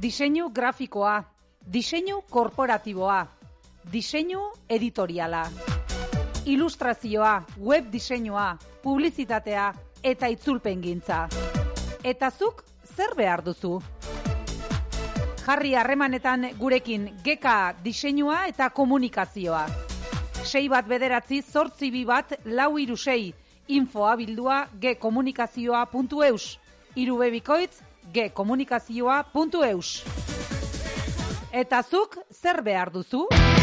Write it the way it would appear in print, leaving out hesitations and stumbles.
Diseinu grafikoa, diseinu korporatiboa, diseinu editoriala, ilustrazioa, web diseinua, publizitatea eta itzulpengintza. Eta zuk zer behar duzu? Jarri harremanetan gurekin GK diseinua eta komunikazioa. 6198426 info abildua gkomunikazioa.eus 3 gkomunikazioa.eus. Eta zuk zer behar duzu?